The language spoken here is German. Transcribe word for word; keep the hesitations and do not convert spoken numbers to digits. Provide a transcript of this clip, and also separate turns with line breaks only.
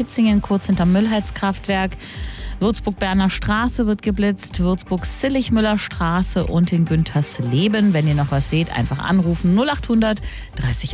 Kitzingen, kurz hinterm Müllheizkraftwerk. Würzburg-Berner Straße wird geblitzt, Würzburg-Silligmüller Straße und in Güntersleben. Wenn ihr noch was seht, einfach anrufen null acht hundert dreißig